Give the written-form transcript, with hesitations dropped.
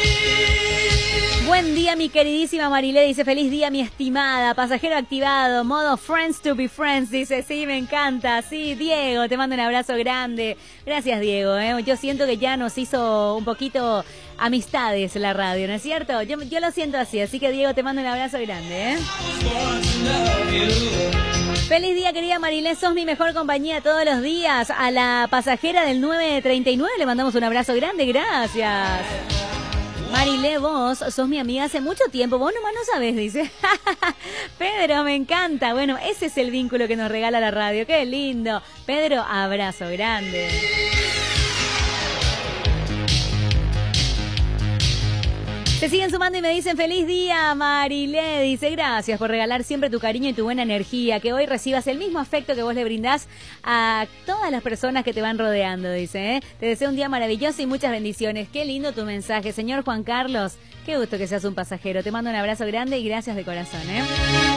Buen día, mi queridísima Marilé, dice, feliz día, mi estimada, pasajero activado, modo friends to be friends, dice, sí, me encanta, sí, Diego, te mando un abrazo grande, gracias, Diego, yo siento que ya nos hizo un poquito amistades la radio, ¿no es cierto? Yo lo siento así que, Diego, te mando un abrazo grande, Feliz día, querida Marilé, sos mi mejor compañía todos los días. A la pasajera del 939 le mandamos un abrazo grande, gracias. Marilé, vos sos mi amiga hace mucho tiempo, vos nomás no sabés, dice. Pedro, me encanta. Bueno, ese es el vínculo que nos regala la radio, qué lindo. Pedro, abrazo grande. Se siguen sumando y me dicen, feliz día, Marilé. Dice, gracias por regalar siempre tu cariño y tu buena energía. Que hoy recibas el mismo afecto que vos le brindás a todas las personas que te van rodeando, dice. Te deseo un día maravilloso y muchas bendiciones. Qué lindo tu mensaje, señor Juan Carlos. Qué gusto que seas un pasajero. Te mando un abrazo grande y gracias de corazón,